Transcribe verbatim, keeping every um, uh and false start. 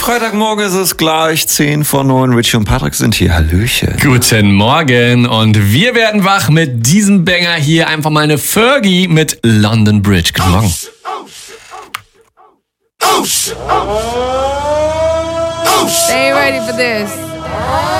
Freitagmorgen ist es gleich zehn vor neun. Richie und Patrick sind hier. Hallöchen. Guten Morgen und wir werden wach mit diesem Banger hier. Einfach mal eine Fergie mit London Bridge. Guten Morgen. They ain't ready for this.